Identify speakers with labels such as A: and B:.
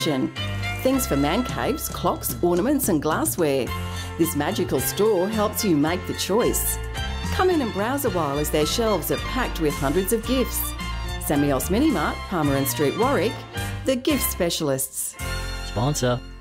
A: Things for man caves, clocks, ornaments and glassware. This magical store helps you make the choice. Come in and browse a while as their shelves are packed with hundreds of gifts. Samuel's Mini Mart, Palmer Street, Warwick, the gift specialists.
B: Sponsor.